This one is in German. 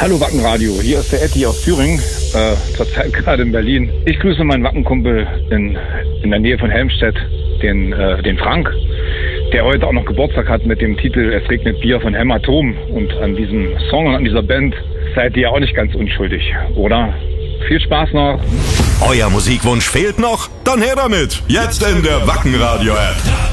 Hallo Wackenradio, hier ist der Etti aus Thüringen, zurzeit gerade in Berlin. Ich grüße meinen Wackenkumpel in der Nähe von Helmstedt, den Frank, der heute auch noch Geburtstag hat mit dem Titel Es regnet Bier von Hämatom. Und an diesem Song und an dieser Band seid ihr auch nicht ganz unschuldig, oder? Viel Spaß noch. Euer Musikwunsch fehlt noch? Dann her damit. Jetzt in der Wackenradio-App.